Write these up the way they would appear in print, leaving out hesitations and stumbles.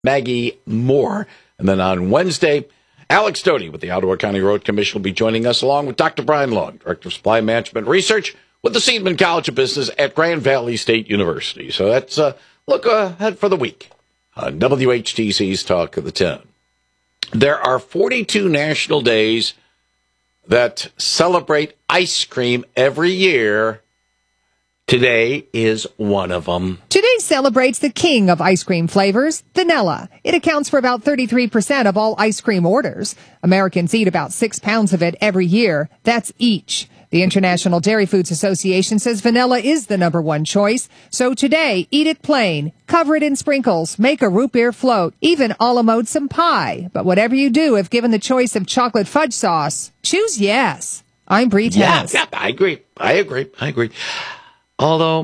Maggie Moore. And then on Wednesday, Alex Doty with the Ottawa County Road Commission will be joining us, along with Dr. Brian Long, Director of Supply Management Research with the Seidman College of Business at Grand Valley State University. So that's a look ahead for the week on WHTC's Talk of the Town. There are 42 national days that celebrate ice cream every year. Today is one of them. Today celebrates the king of ice cream flavors, vanilla. It accounts for about 33% of all ice cream orders. Americans eat about 6 pounds of it every year. That's each. The International Dairy Foods Association says vanilla is the number one choice. So today, eat it plain, cover it in sprinkles, make a root beer float, even a la mode some pie. But whatever you do, if given the choice of chocolate fudge sauce, choose yes. I'm Bree Tennis. Yeah, I agree. Although,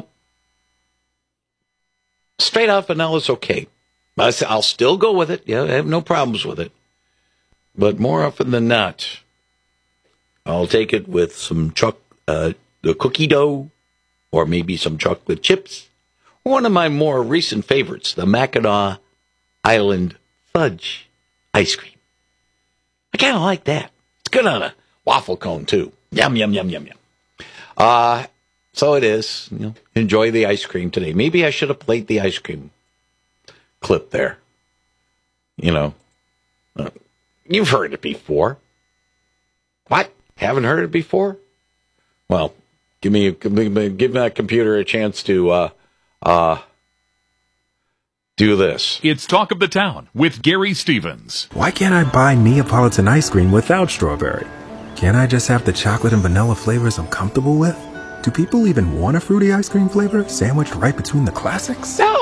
straight out vanilla is okay. I'll still go with it. Yeah, I have no problems with it. But more often than not, I'll take it with some the cookie dough, or maybe some chocolate chips. One of my more recent favorites, the Mackinac Island fudge ice cream. I kind of like that. It's good on a waffle cone, too. Yum, yum, yum, yum, yum. So it is. Enjoy the ice cream today. Maybe I should have played the ice cream clip there. You've heard it before. What? Haven't heard it before? Well, give that computer a chance to do this. It's Talk of the Town with Gary Stevens. Why can't I buy Neapolitan ice cream without strawberry? Can't I just have the chocolate and vanilla flavors I'm comfortable with? Do people even want a fruity ice cream flavor sandwiched right between the classics? No.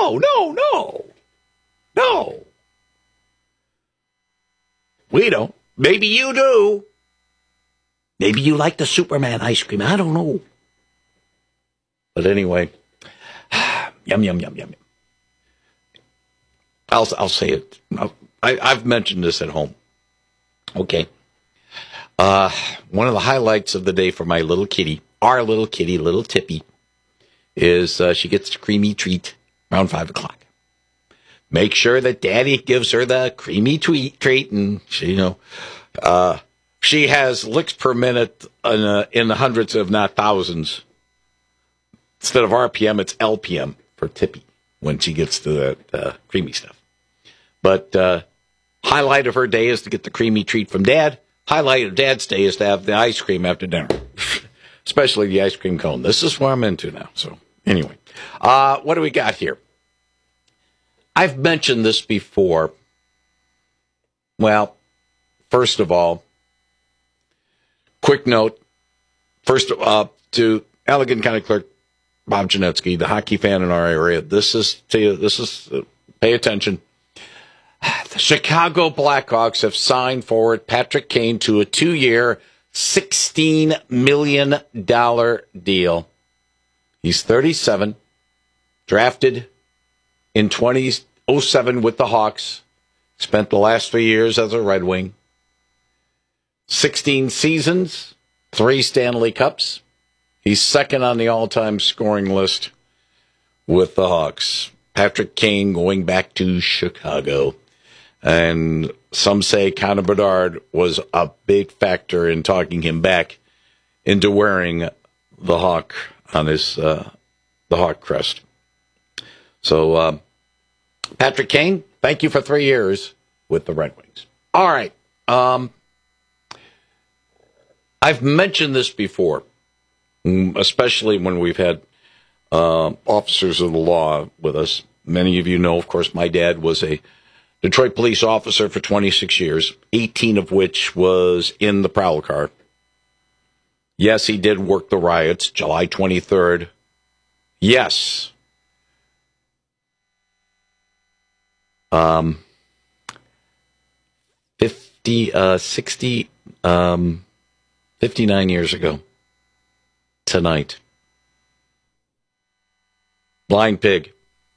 We don't. Maybe you do. Maybe you like the Superman ice cream. I don't know. But anyway, yum, yum, yum, yum. I'll say it. I've mentioned this at home. Okay. One of the highlights of the day for my little kitty, our little kitty, little Tippy, is she gets a creamy treat around 5 o'clock. Make sure that Daddy gives her the creamy treat, and she has licks per minute in the hundreds, if not thousands. Instead of RPM, it's LPM for Tippy when she gets to that creamy stuff. But highlight of her day is to get the creamy treat from Dad. Highlight of Dad's day is to have the ice cream after dinner, especially the ice cream cone. This is what I'm into now. So anyway, what do we got here? I've mentioned this before. Well, first of all, quick note. First, to Allegan County Clerk Bob Janetsky, the hockey fan in our area. Pay attention. The Chicago Blackhawks have signed forward Patrick Kane to a 2-year, $16 million deal. He's 37, drafted in 2007 with the Hawks, spent the last 3 years as a Red Wing. 16 seasons, 3 Stanley Cups. He's second on the all-time scoring list with the Hawks. Patrick Kane going back to Chicago. And some say Connor Bedard was a big factor in talking him back into wearing the Hawk on his the Hawk crest. So, Patrick Kane, thank you for 3 years with the Red Wings. All right. I've mentioned this before, especially when we've had officers of the law with us. Many of you know, of course, my dad was a Detroit police officer for 26 years, 18 of which was in the Prowl car. Yes, he did work the riots, July 23rd. Yes. 59 years ago tonight. Blind Pig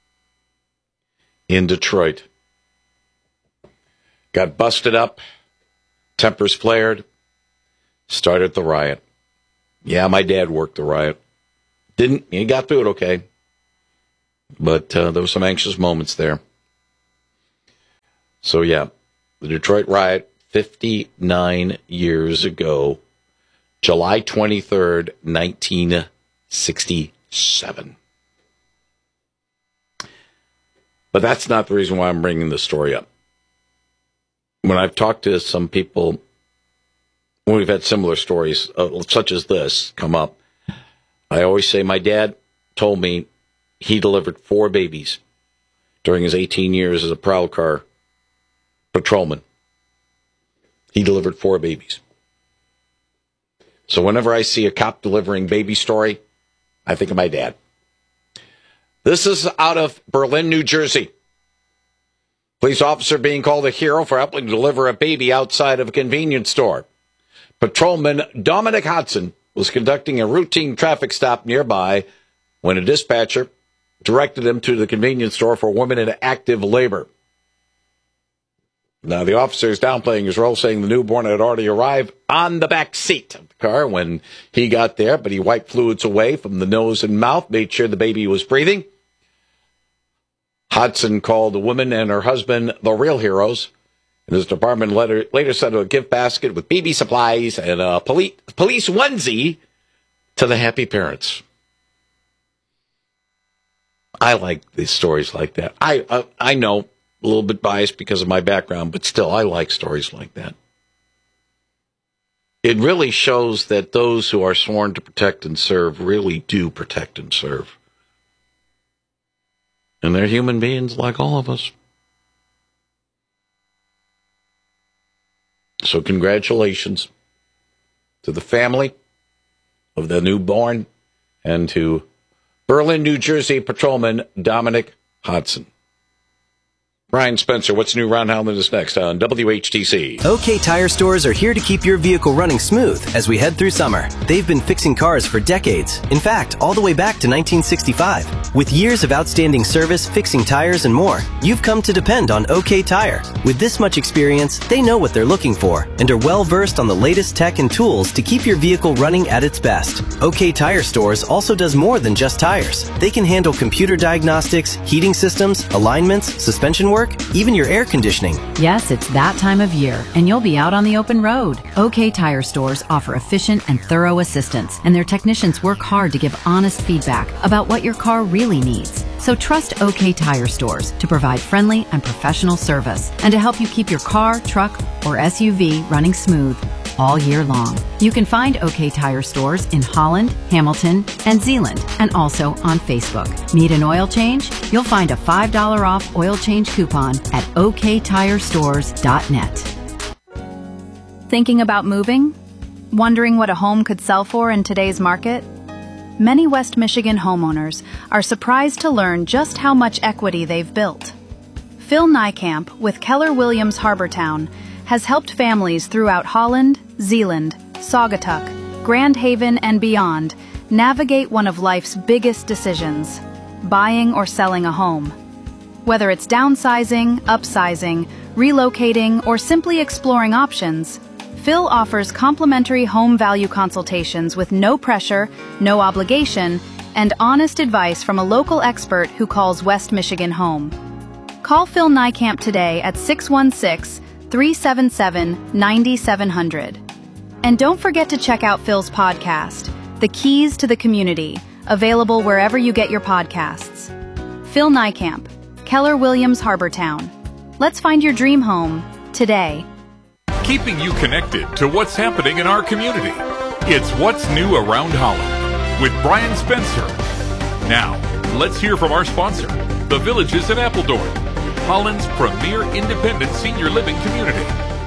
in Detroit. Got busted up, tempers flared, started the riot. Yeah, my dad worked the riot. He got through it okay. But there were some anxious moments there. So, yeah, the Detroit riot 59 years ago, July 23rd, 1967. But that's not the reason why I'm bringing this story up. When I've talked to some people, when we've had similar stories, such as this, come up, I always say my dad told me he delivered 4 babies during his 18 years as a prowl car patrolman. He delivered 4 babies. So whenever I see a cop delivering baby story, I think of my dad. This is out of Berlin, New Jersey. Police officer being called a hero for helping to deliver a baby outside of a convenience store. Patrolman Dominic Hodson was conducting a routine traffic stop nearby when a dispatcher directed him to the convenience store for a woman in active labor. Now, the officer is downplaying his role, saying the newborn had already arrived on the back seat of the car when he got there, but he wiped fluids away from the nose and mouth, made sure the baby was breathing. Hodson called the woman and her husband the real heroes, and his department later sent a gift basket with baby supplies and a police onesie to the happy parents. I like these stories like that. I know, a little bit biased because of my background, but still, I like stories like that. It really shows that those who are sworn to protect and serve really do protect and serve. And they're human beings like all of us. So congratulations to the family of the newborn and to Berlin, New Jersey patrolman Dominic Hodson. Brian Spencer, what's new around Howland is next on WHTC. OK Tire Stores are here to keep your vehicle running smooth as we head through summer. They've been fixing cars for decades. In fact, all the way back to 1965. With years of outstanding service, fixing tires, and more, you've come to depend on OK Tire. With this much experience, they know what they're looking for and are well versed on the latest tech and tools to keep your vehicle running at its best. OK Tire Stores also does more than just tires. They can handle computer diagnostics, heating systems, alignments, suspension work, even your air conditioning. Yes, it's that time of year, and you'll be out on the open road. OK Tire Stores offer efficient and thorough assistance, and their technicians work hard to give honest feedback about what your car really needs. So trust OK Tire Stores to provide friendly and professional service and to help you keep your car, truck, or SUV running smooth all year long. You can find OK Tire Stores in Holland, Hamilton, and Zeeland, and also on Facebook. Need an oil change? You'll find a $5 off oil change coupon at oktirestores.net. Thinking about moving? Wondering what a home could sell for in today's market? Many West Michigan homeowners are surprised to learn just how much equity they've built. Phil Niekamp with Keller Williams Harbortown has helped families throughout Holland, Zeeland, Saugatuck, Grand Haven, and beyond navigate one of life's biggest decisions, buying or selling a home. Whether it's downsizing, upsizing, relocating, or simply exploring options, Phil offers complimentary home value consultations with no pressure, no obligation, and honest advice from a local expert who calls West Michigan home. Call Phil Niekamp today at 616-377-9700. And don't forget to check out Phil's podcast, The Keys to the Community, available wherever you get your podcasts. Phil Niekamp, Keller Williams Harbortown. Let's find your dream home today. Keeping you connected to what's happening in our community. It's What's New Around Holland with Brian Spencer. Now, let's hear from our sponsor, The Villages at Appledorn, Holland's premier independent senior living community.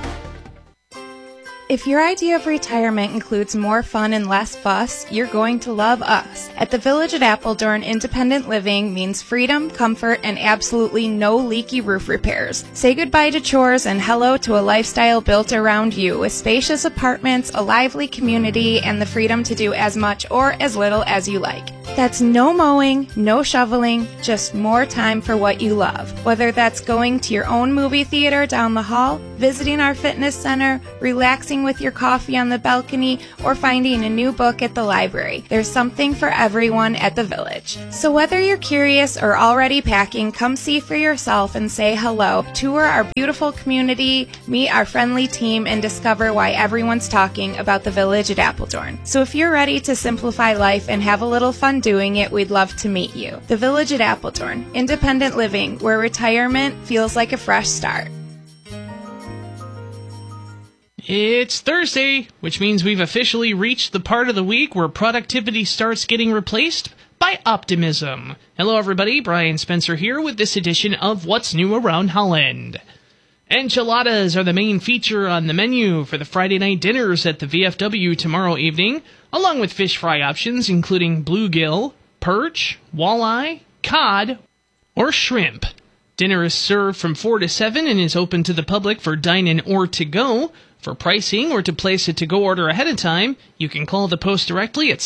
If your idea of retirement includes more fun and less fuss, you're going to love us. At the Village at Appledorn, independent living means freedom, comfort, and absolutely no leaky roof repairs. Say goodbye to chores and hello to a lifestyle built around you with spacious apartments, a lively community, and the freedom to do as much or as little as you like. That's no mowing, no shoveling, just more time for what you love. Whether that's going to your own movie theater down the hall, visiting our fitness center, relaxing with your coffee on the balcony, or finding a new book at the library, there's something for everyone at the Village. So whether you're curious or already packing, come see for yourself and say hello, tour our beautiful community, meet our friendly team, and discover why everyone's talking about the Village at Appledorn. So if you're ready to simplify life and have a little fun doing it, we'd love to meet you. The Village at Appledorn, independent living where retirement feels like a fresh start. It's Thursday, which means we've officially reached the part of the week where productivity starts getting replaced by optimism. Hello everybody, Brian Spencer here with this edition of What's New Around Holland. Enchiladas are the main feature on the menu for the Friday night dinners at the VFW tomorrow evening, along with fish fry options including bluegill, perch, walleye, cod, or shrimp. Dinner is served from 4 to 7 and is open to the public for dine-in or to-go. For pricing or to place a to-go order ahead of time, you can call the post directly at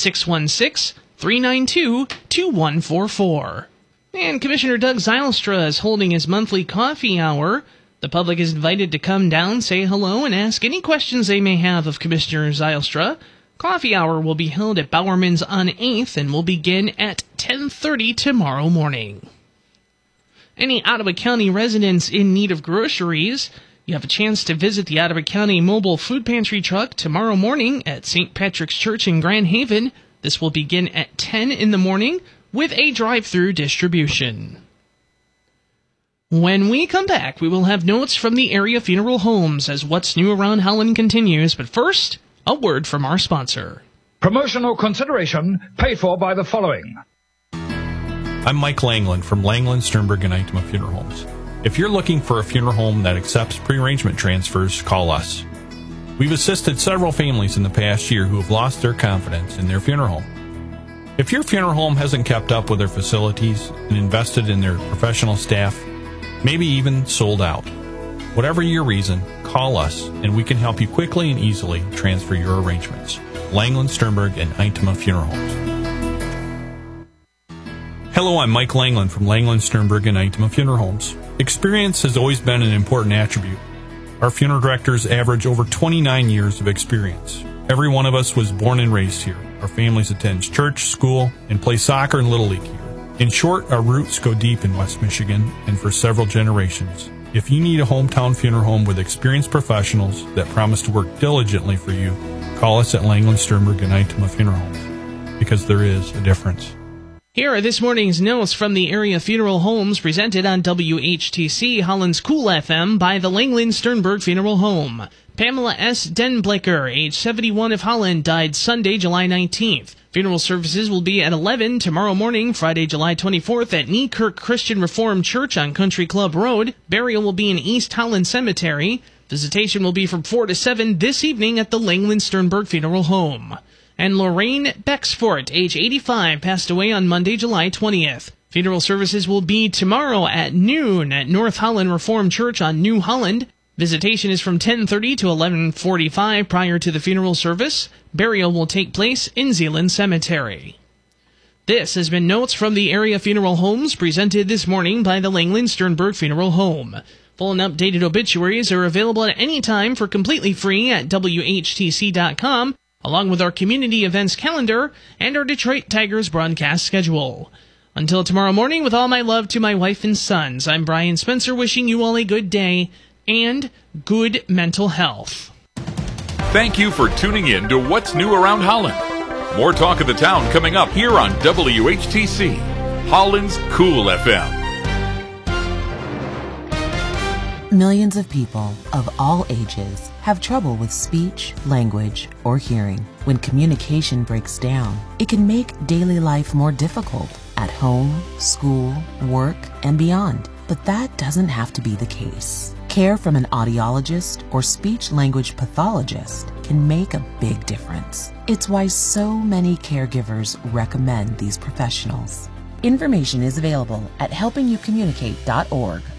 616-392-2144. And Commissioner Doug Zylstra is holding his monthly coffee hour. The public is invited to come down, say hello, and ask any questions they may have of Commissioner Zylstra. Coffee hour will be held at Bowerman's on 8th and will begin at 10:30 tomorrow morning. Any Ottawa County residents in need of groceries, you have a chance to visit the Ottawa County Mobile Food Pantry truck tomorrow morning at St. Patrick's Church in Grand Haven. This will begin at 10 in the morning with a drive-through distribution. When we come back, we will have notes from the area funeral homes as What's New Around Holland continues. But first, a word from our sponsor. Promotional consideration paid for by the following. I'm Mike Langland from Langland, Sternberg, and Itema Funeral Homes. If you're looking for a funeral home that accepts pre-arrangement transfers, call us. We've assisted several families in the past year who have lost their confidence in their funeral home. If your funeral home hasn't kept up with their facilities and invested in their professional staff, maybe even sold out, whatever your reason, call us and we can help you quickly and easily transfer your arrangements. Langland, Sternberg, and Itema Funeral Homes. Hello, I'm Mike Langland from Langland, Sternberg, and Itema Funeral Homes. Experience has always been an important attribute. Our funeral directors average over 29 years of experience. Every one of us was born and raised here. Our families attend church, school, and play soccer and Little League here. In short, our roots go deep in West Michigan and for several generations. If you need a hometown funeral home with experienced professionals that promise to work diligently for you, call us at Langland, Sternberg, and Itema Funeral Homes, because there is a difference. Here are this morning's notes from the area funeral homes presented on WHTC Holland's Cool FM by the Langland Sternberg Funeral Home. Pamela S. Denblicker, age 71 of Holland, died Sunday, July 19th. Funeral services will be at 11 tomorrow morning, Friday, July 24th at Niekirk Christian Reformed Church on Country Club Road. Burial will be in East Holland Cemetery. Visitation will be from 4 to 7 this evening at the Langland Sternberg Funeral Home. And Lorraine Bexfort, age 85, passed away on Monday, July 20th. Funeral services will be tomorrow at noon at North Holland Reformed Church on New Holland. Visitation is from 10:30 to 11:45 prior to the funeral service. Burial will take place in Zeeland Cemetery. This has been notes from the area funeral homes presented this morning by the Langland Sternberg Funeral Home. Full and updated obituaries are available at any time for completely free at WHTC.com. along with our community events calendar and our Detroit Tigers broadcast schedule. Until tomorrow morning, with all my love to my wife and sons, I'm Brian Spencer wishing you all a good day and good mental health. Thank you for tuning in to What's New Around Holland. More talk of the town coming up here on WHTC, Holland's Cool FM. Millions of people of all ages have trouble with speech, language, or hearing. When communication breaks down, it can make daily life more difficult at home, school, work, and beyond. But that doesn't have to be the case. Care from an audiologist or speech-language pathologist can make a big difference. It's why so many caregivers recommend these professionals. Information is available at helpingyoucommunicate.org.